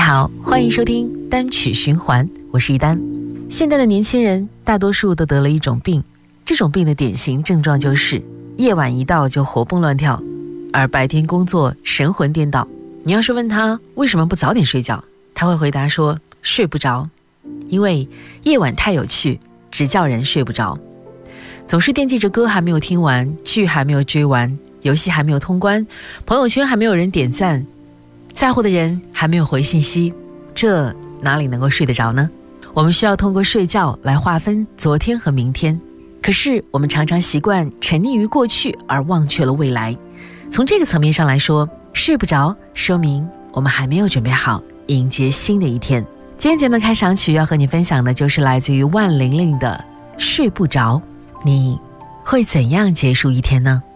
好，欢迎收听单曲循环，我是一丹。现代的年轻人大多数都得了一种病，这种病的典型症状就是夜晚一到就活蹦乱跳，而白天工作神魂颠倒。你要是问他为什么不早点睡觉，他会回答说睡不着，因为夜晚太有趣，只叫人睡不着。总是惦记着歌还没有听完，剧还没有追完，游戏还没有通关，朋友圈还没有人点赞，在乎的人还没有回信息，这哪里能够睡得着呢？我们需要通过睡觉来划分昨天和明天，可是我们常常习惯沉溺于过去而忘却了未来。从这个层面上来说，睡不着说明我们还没有准备好迎接新的一天。今天节目的开场曲要和你分享的就是来自于万玲玲的睡不着。你会怎样结束一天呢？